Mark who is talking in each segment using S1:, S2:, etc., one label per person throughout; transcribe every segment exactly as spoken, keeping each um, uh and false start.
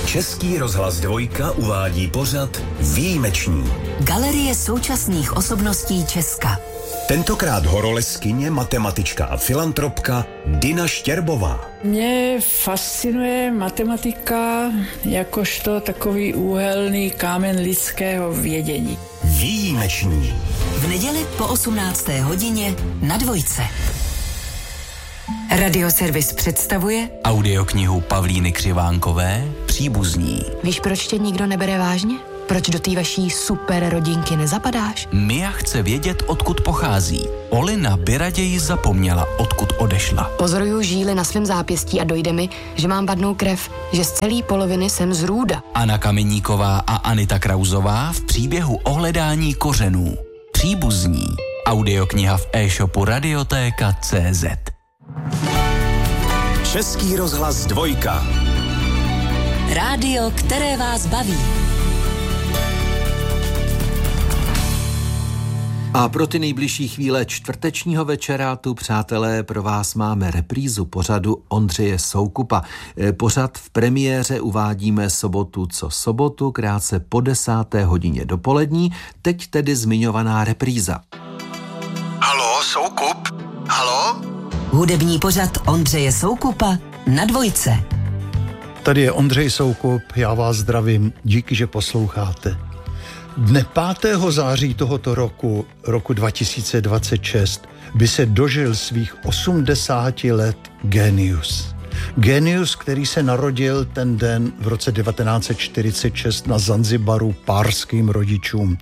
S1: Český rozhlas Dvojka uvádí pořad Výjimeční.
S2: Galerie současných osobností Česka.
S1: Tentokrát horolezkyně, matematička a filantropka Dina Štěrbová.
S3: Mě fascinuje matematika jakožto takový úhelný kámen lidského vědění.
S1: Výjimeční.
S2: V neděli po osmnácté hodině na Dvojce. Radioservis představuje
S4: audioknihu Pavlíny Křivánkové Příbuzní.
S5: Víš, proč tě nikdo nebere vážně? Proč do té vaší super rodinky nezapadáš?
S4: Mia chce vědět, odkud pochází. Olina by raději zapomněla, odkud odešla.
S5: Pozoruju žíly na svém zápěstí a dojde mi, že mám vadnou krev, že z celé poloviny jsem z Růda.
S4: Anna Kameníková a Anita Krauzová v příběhu o hledání kořenů. Příbuzní. Audiokniha v e-shopu radiotéka tečka cé zet.
S1: Český rozhlas Dvojka.
S2: rádio, které vás baví.
S6: A pro ty nejbližší chvíle čtvrtečního večera tu, přátelé, pro vás máme reprízu pořadu Ondřeje Soukupa. Pořad v premiéře uvádíme sobotu co sobotu, krátce po desáté hodině dopolední, teď tedy zmiňovaná repríza.
S7: Halo, Soukup? Halo?
S2: Hudební pořad Ondřeje Soukupa na Dvojce.
S8: Tady je Ondřej Soukup, já vás zdravím, díky, že posloucháte. Dne pátého září tohoto roku, roku dva tisíce dvacet šest, by se dožil svých osmdesáti let Génius. Génius, který se narodil ten den v roce devatenáct set čtyřicet šest na Zanzibaru párským rodičům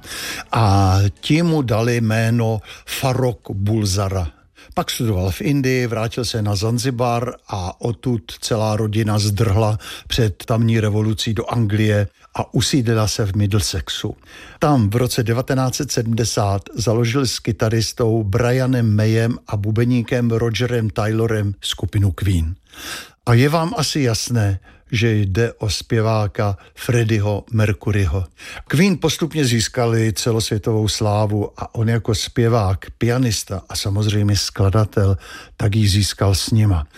S8: a ti mu dali jméno Farrokh Bulsara. Pak studoval v Indii, vrátil se na Zanzibar a odtud celá rodina zdrhla před tamní revolucí do Anglie a usídlila se v Middlesexu. Tam v roce devatenáct set sedmdesát založil s kytaristou Brianem Mayem a bubeníkem Rogerem Taylorem skupinu Queen. A je vám asi jasné, že jde o zpěváka Freddieho Mercuryho. Queen postupně získali celosvětovou slávu a on jako zpěvák, pianista a samozřejmě skladatel, tak ji získal s nima.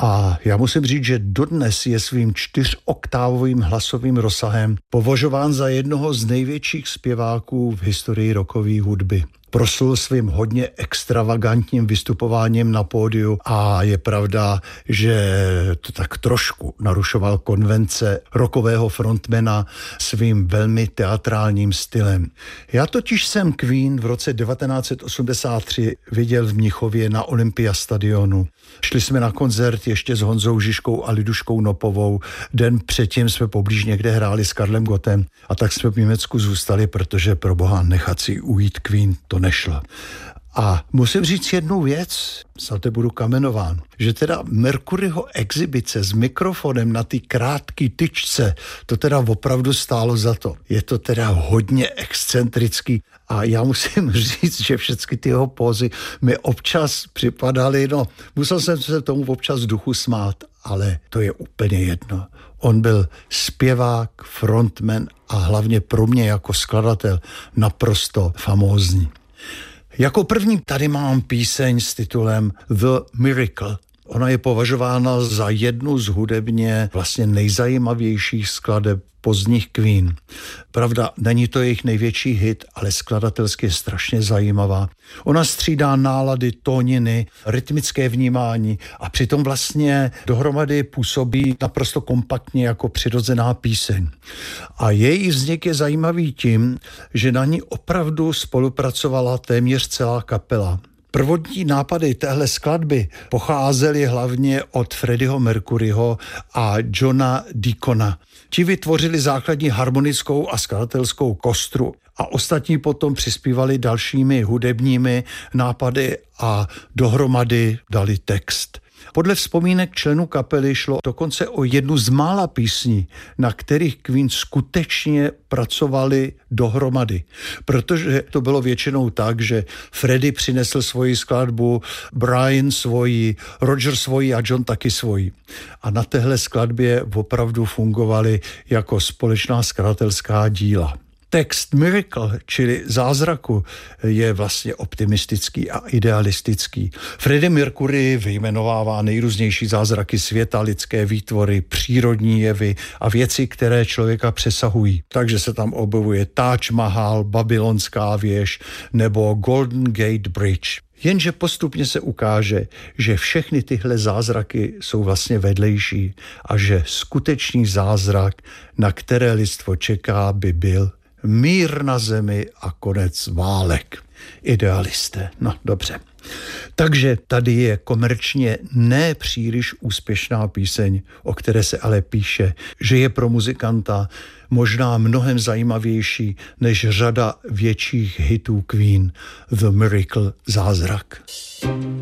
S8: A já musím říct, že dodnes je svým čtyřoktávovým hlasovým rozsahem považován za jednoho z největších zpěváků v historii rockové hudby. Proslul svým hodně extravagantním vystupováním na pódiu a je pravda, že to tak trošku narušoval konvence rockového frontmana svým velmi teatrálním stylem. Já totiž jsem Queen v roce devatenáct set osmdesát tři viděl v Mnichově na Olympia stadionu. Šli jsme na koncert ještě s Honzou Žižkou a Liduškou Nopovou. Den předtím jsme poblíž někde hráli s Karlem Gottem a tak jsme v Německu zůstali, protože pro boha nechat si ujít Queen to nešlo. A musím říct jednu věc, za to budu kamenován, že teda Mercuryho exibice s mikrofonem na ty krátké tyčce, to teda opravdu stálo za to. Je to teda hodně excentrický a já musím říct, že všechny ty jeho pózy mi občas připadaly, no musel jsem se tomu občas v duchu smát, ale to je úplně jedno. On byl zpěvák, frontman a hlavně pro mě jako skladatel naprosto famózní. Jako první tady mám píseň s titulem The Miracle. Ona je považována za jednu z hudebně vlastně nejzajímavějších skladeb pozdních Queen. Pravda, není to jejich největší hit, ale skladatelsky je strašně zajímavá. Ona střídá nálady, tóniny, rytmické vnímání a přitom vlastně dohromady působí naprosto kompaktně jako přirozená píseň. A její vznik je zajímavý tím, že na ní opravdu spolupracovala téměř celá kapela. Prvotní nápady téhle skladby pocházely hlavně od Freddieho Mercuryho a Johna Deacona. Ti vytvořili základní harmonickou a skladatelskou kostru a ostatní potom přispívali dalšími hudebními nápady a dohromady dali text. Podle vzpomínek členů kapely šlo dokonce o jednu z mála písní, na kterých Queen skutečně pracovali dohromady. Protože to bylo většinou tak, že Freddie přinesl svoji skladbu, Brian svoji, Roger svoji a John taky svoji. A na téhle skladbě opravdu fungovali jako společná skladatelská díla. Text Miracle, čili zázraku, je vlastně optimistický a idealistický. Freddie Mercury vyjmenovává nejrůznější zázraky světa, lidské výtvory, přírodní jevy a věci, které člověka přesahují. Takže se tam objevuje Taj Mahal, babylonská věž nebo Golden Gate Bridge. Jenže postupně se ukáže, že všechny tyhle zázraky jsou vlastně vedlejší a že skutečný zázrak, na které lidstvo čeká, by byl mír na zemi a konec válek. Idealisté, no dobře. Takže tady je komerčně nepříliš úspěšná píseň, o které se ale píše, že je pro muzikanta možná mnohem zajímavější než řada větších hitů Queen, The Miracle, zázrak.